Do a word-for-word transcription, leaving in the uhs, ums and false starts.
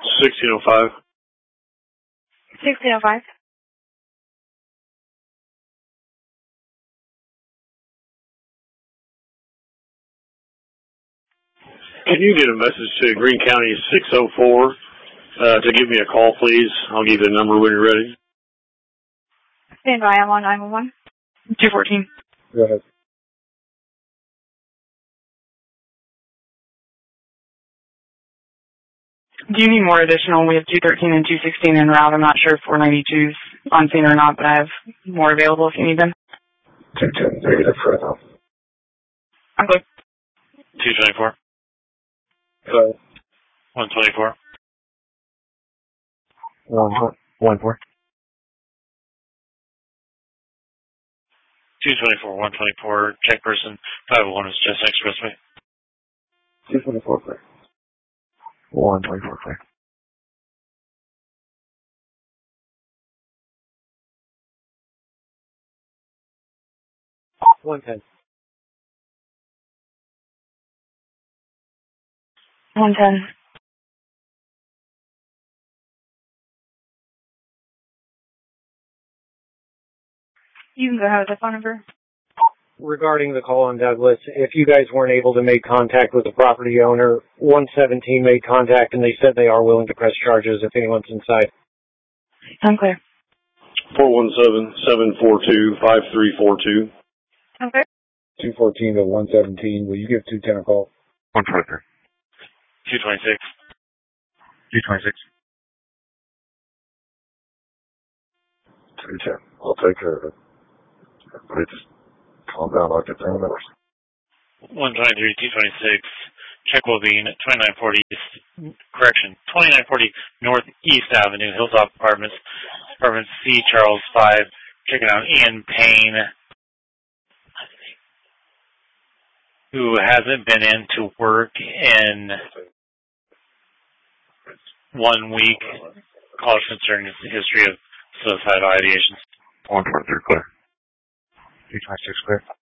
sixteen oh five. sixteen oh five. Can you get a message to Greene County six oh four uh, to give me a call, please? I'll give you the number when you're ready. Stand by, I'm on nine one one. two fourteen. Go ahead. Do you need more additional? We have two thirteen and two sixteen en route. I'm not sure if four ninety-two's on scene or not, but I have more available if you need them. two ten, negative for now. I'm good. two twenty-four. Go ahead. one twenty-four. one, one, four. two twenty-four, one twenty-four. Check person five oh one is just Expressway. two twenty-four, clear. one twenty-four, clear. one ten. one ten. You can go ahead with the phone number. Regarding the call on Douglas, if you guys weren't able to make contact with the property owner, one seventeen made contact and they said they are willing to press charges if anyone's inside. I'm clear. four one seven, seven four two, five three four two. Okay. two fourteen to one seventeen, will you give two ten a call? one twenty-three. two twenty-six. two twenty-six. two ten. I'll take care of it. Everybody just calm down. I'll get ten minutes. one twenty-three, two twenty-six. Check will be twenty-nine forty East, correction, twenty-nine forty Northeast Avenue, Hilltop Apartments, Apartment C, Charles five. Checking out Ian Payne, who hasn't been in to work in one week. Call concerning his history of suicidal ideations. one twenty-three, clear. two twenty-six, clear.